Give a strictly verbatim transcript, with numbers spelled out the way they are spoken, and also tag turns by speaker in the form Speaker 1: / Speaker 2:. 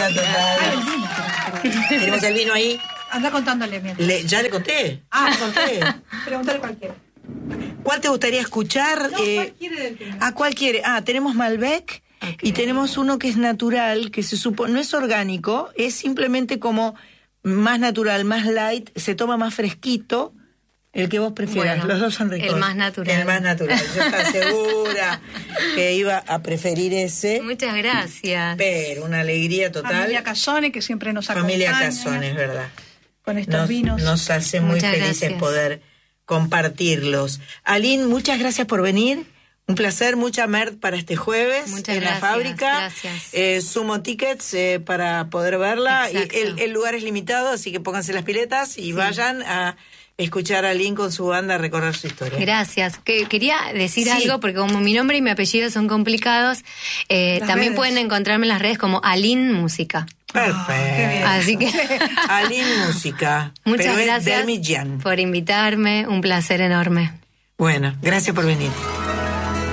Speaker 1: total. Tenemos el vino ahí.
Speaker 2: Anda contándole, mientras.
Speaker 1: Le, ya le conté.
Speaker 2: Ah,
Speaker 1: ya le conté.
Speaker 2: Pregúntale cualquiera.
Speaker 1: ¿Cuál te gustaría escuchar?
Speaker 2: No,
Speaker 1: eh,
Speaker 2: ¿cuál quiere del primero?
Speaker 1: ¿A cuál quiere? Ah, tenemos Malbec okay. y tenemos uno que es natural, que se supone, no es orgánico, es simplemente como más natural, más light, se toma más fresquito. El que vos prefieras,
Speaker 3: bueno,
Speaker 1: los dos son ricos.
Speaker 3: El más natural.
Speaker 1: El más natural. Yo estaba segura que iba a preferir ese.
Speaker 3: Muchas gracias.
Speaker 1: Pero una alegría total.
Speaker 2: Familia Casone, que siempre nos acompaña.
Speaker 1: Familia Casone, es verdad.
Speaker 2: Con estos
Speaker 1: nos,
Speaker 2: vinos.
Speaker 1: Nos hace muy
Speaker 3: muchas
Speaker 1: felices
Speaker 3: gracias.
Speaker 1: poder compartirlos. Aline, muchas gracias por venir. Un placer, mucha merch para este jueves
Speaker 3: muchas
Speaker 1: en
Speaker 3: gracias,
Speaker 1: la fábrica.
Speaker 3: Gracias.
Speaker 1: Eh, sumo tickets eh, para poder verla. Y el, el lugar es limitado, así que pónganse las piletas y sí. vayan a escuchar a Aline con su banda, a recorrer su historia.
Speaker 3: Gracias. Que, quería decir
Speaker 1: sí.
Speaker 3: algo, porque como mi nombre y mi apellido son complicados, eh, también redes. Pueden encontrarme en las redes como Aline Música.
Speaker 1: Perfecto.
Speaker 3: Oh, así que
Speaker 1: Aline Música.
Speaker 3: Muchas
Speaker 1: pero
Speaker 3: gracias
Speaker 1: es por
Speaker 3: invitarme, un placer enorme.
Speaker 1: Bueno, gracias por venir.